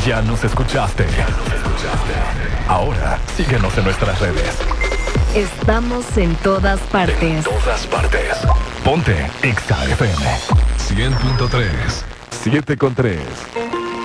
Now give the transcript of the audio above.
Ya nos escuchaste. Ahora, síguenos en nuestras redes. Estamos en todas partes. En todas partes. Ponte Exa FM 100.3. 7.3.